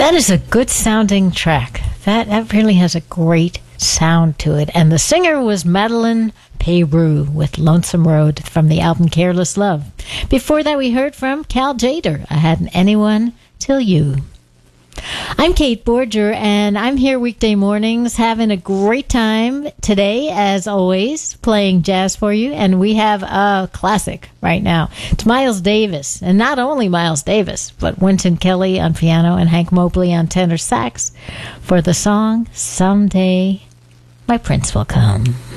That is a good sounding track. That really has a great sound to it. And the singer was Madeline Peyroux with Lonesome Road from the album Careless Love. Before that, we heard from Cal Tjader, I Hadn't Anyone Till You. I'm Kate Borger, and I'm here weekday mornings having a great time today, as always, playing jazz for you. And we have a classic right now. It's Miles Davis, and not only Miles Davis, but Wynton Kelly on piano and Hank Mobley on tenor sax for the song Someday My Prince Will Come.